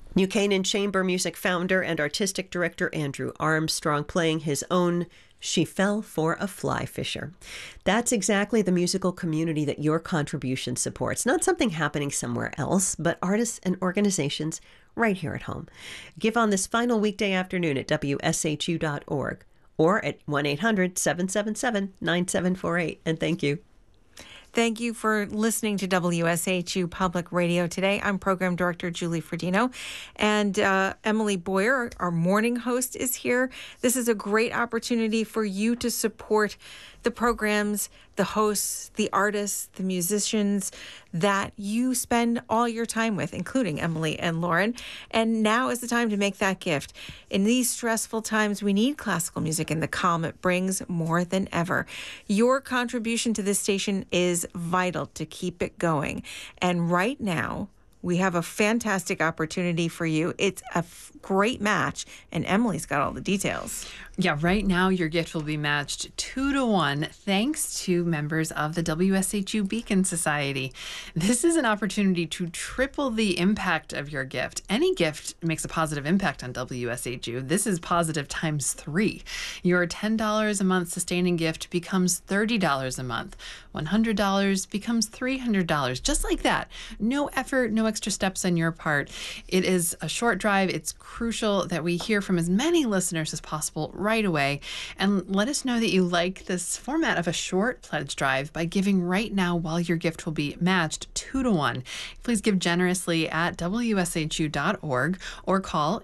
New Canaan Chamber Music founder and artistic director Andrew Armstrong playing his own She Fell for a Fly Fisher. That's exactly the musical community that your contribution supports. Not something happening somewhere else, but artists and organizations right here at home. Give on this final weekday afternoon at WSHU.org or at 1-800-777-9748. And thank you. Thank you for listening to WSHU Public Radio today. I'm Program Director Julie Frodino, and Emily Boyer, our morning host, is here. This is a great opportunity for you to support the programs, the hosts, the artists, the musicians that you spend all your time with, including Emily and Lauren. And now is the time to make that gift. In these stressful times, we need classical music and the calm it brings more than ever. Your contribution to this station is vital to keep it going. And right now, we have a fantastic opportunity for you. It's a great match, and Emily's got all the details. Yeah, right now your gift will be matched 2-1 thanks to members of the WSHU Beacon Society. This is an opportunity to triple the impact of your gift. Any gift makes a positive impact on WSHU. This is positive times 3. Your $10 a month sustaining gift becomes $30 a month. $100 becomes $300, just like that. No effort, no extra steps on your part. It is a short drive. It's crucial that we hear from as many listeners as possible right away. And let us know that you like this format of a short pledge drive by giving right now while your gift will be matched 2-1. Please give generously at WSHU.org or call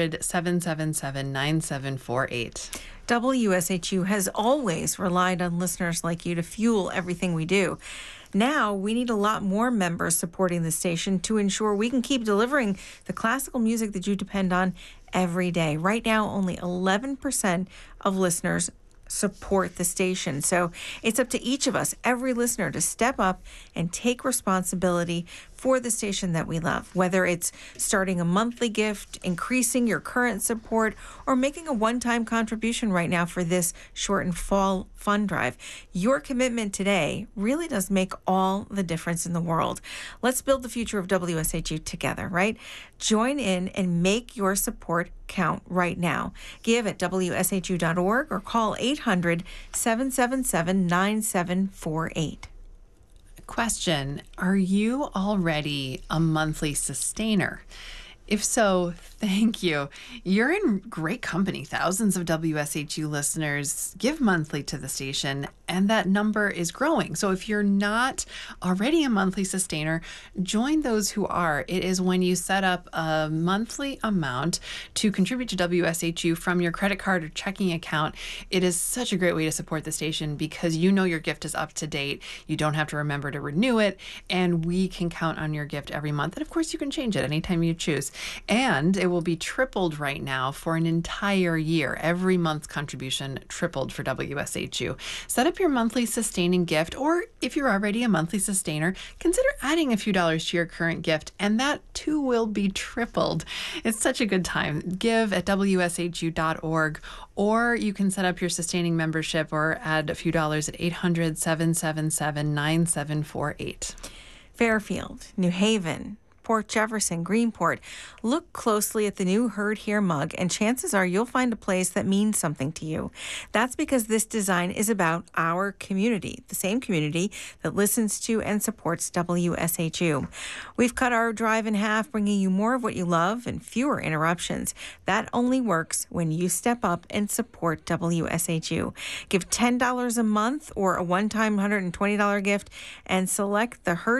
800-777-9748. WSHU has always relied on listeners like you to fuel everything we do. Now we need a lot more members supporting the station to ensure we can keep delivering the classical music that you depend on every day. Right now, only 11% of listeners support the station. So it's up to each of us, every listener, to step up and take responsibility for the station that we love, whether it's starting a monthly gift, increasing your current support, or making a one-time contribution right now for this shortened fall fund drive. Your commitment today really does make all the difference in the world. Let's build the future of WSHU together, right? Join in and make your support count right now. Give at WSHU.org or call 800-777-9748. Question: are you already a monthly sustainer? If so, thank you. You're in great company. Thousands of WSHU listeners give monthly to the station, and that number is growing. So if you're not already a monthly sustainer, join those who are. It is when you set up a monthly amount to contribute to WSHU from your credit card or checking account. It is such a great way to support the station because you know your gift is up to date. You don't have to remember to renew it, and we can count on your gift every month. And of course, you can change it anytime you choose. And it will be tripled right now for an entire year. Every month's contribution tripled for WSHU. Set up your monthly sustaining gift, or if you're already a monthly sustainer, consider adding a few dollars to your current gift, and that too will be tripled. It's such a good time. Give at WSHU.org, or you can set up your sustaining membership or add a few dollars at 800-777-9748. Fairfield, New Haven, Port Jefferson, Greenport. Look closely at the new Heard Here mug, and chances are you'll find a place that means something to you. That's because this design is about our community, the same community that listens to and supports WSHU. We've cut our drive in half, bringing you more of what you love and fewer interruptions. That only works when you step up and support WSHU. Give $10 a month or a one-time $120 gift and select the Heard